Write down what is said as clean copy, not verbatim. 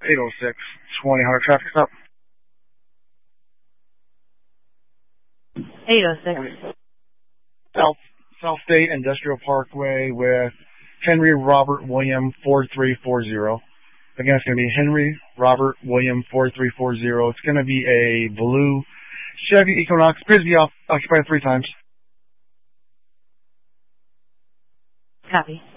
806 2000 traffic stop. 806. South State Industrial Parkway with Henry Robert William 4340. Again, it's going to be Henry Robert William 4340. It's going to be a blue Chevy Equinox. Appears to be occupied 3 times. Copy.